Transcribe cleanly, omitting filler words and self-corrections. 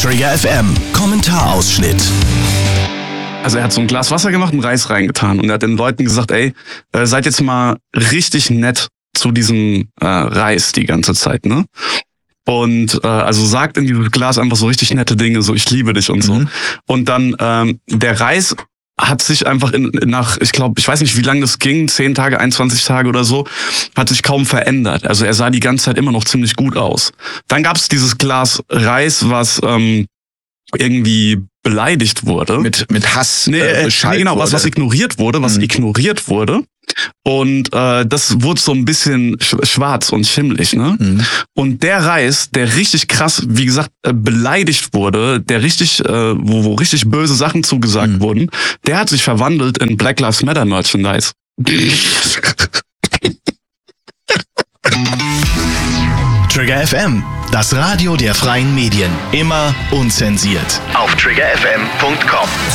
Trigger FM Kommentarausschnitt. Also er hat so ein Glas Wasser gemacht und Reis reingetan und er hat den Leuten gesagt, ey, seid jetzt mal richtig nett zu diesem Reis die ganze Zeit, ne? Und also sagt in dieses Glas einfach so richtig nette Dinge, so ich liebe dich und so. Und dann der Reis hat sich einfach nach, ich weiß nicht, wie lange das ging, 10 Tage, 21 Tage oder so, hat sich kaum verändert. Also er sah die ganze Zeit immer noch ziemlich gut aus. Dann gab es dieses Glas Reis, was irgendwie beleidigt wurde. Mit Hass genau, was ignoriert wurde. Und das wurde so ein bisschen schwarz und schimmlig, ne? Und der Reis, der richtig krass, wie gesagt, beleidigt wurde, der richtig, wo richtig böse Sachen zugesagt wurden, der hat sich verwandelt in Black Lives Matter Merchandise. Trigger FM, das Radio der freien Medien. Immer unzensiert. Auf triggerfm.com.